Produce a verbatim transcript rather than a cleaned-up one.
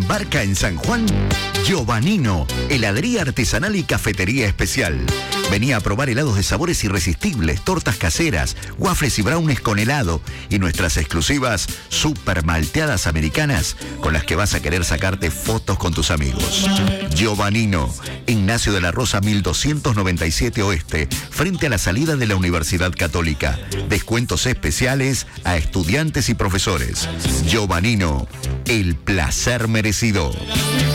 Barca en San Juan, Giovannino, heladería artesanal y cafetería especial. Vení a probar helados de sabores irresistibles, tortas caseras, waffles y brownies con helado y nuestras exclusivas super malteadas americanas con las que vas a querer sacarte fotos con tus amigos. Giovannino, Ignacio de la Rosa mil doscientos noventa y siete Oeste, frente a la salida de la Universidad Católica. Descuentos especiales a estudiantes y profesores. Giovannino, el placer merecido.